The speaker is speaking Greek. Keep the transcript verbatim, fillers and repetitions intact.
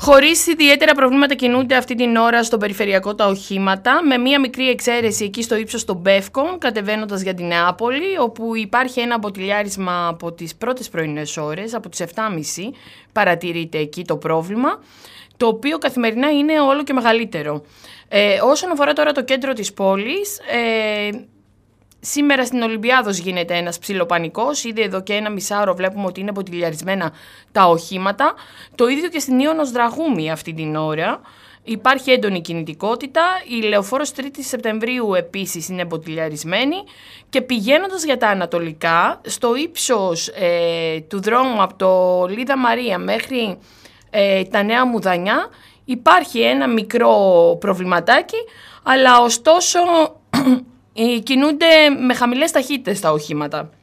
Χωρίς ιδιαίτερα προβλήματα κινούνται αυτή την ώρα στον περιφερειακό τα οχήματα, με μία μικρή εξαίρεση εκεί στο ύψος των Μπεύκων, κατεβαίνοντας για την Νεάπολη, όπου υπάρχει ένα μποτιλιάρισμα από τις πρώτες πρωινές ώρες, από τις επτά και μισή παρατηρείται εκεί το πρόβλημα, το οποίο καθημερινά είναι όλο και μεγαλύτερο. Ε, όσον αφορά τώρα το κέντρο της πόλης, ε, σήμερα στην Ολυμπιάδος γίνεται ένας ψιλοπανικός, ήδη εδώ και ένα μισάωρο βλέπουμε ότι είναι μποτιλιαρισμένα τα οχήματα. Το ίδιο και στην Ιώνος Δραγούμη αυτή την ώρα. Υπάρχει έντονη κινητικότητα, η Λεωφόρος τρίτης Σεπτεμβρίου επίσης είναι μποτιλιαρισμένη και πηγαίνοντας για τα ανατολικά, στο ύψος ε, του δρόμου από το Λίδα Μαρία μέχρι ε, τα Νέα Μουδανιά υπάρχει ένα μικρό προβληματάκι, αλλά ωστόσο κινούνται με χαμηλές ταχύτητες τα οχήματα.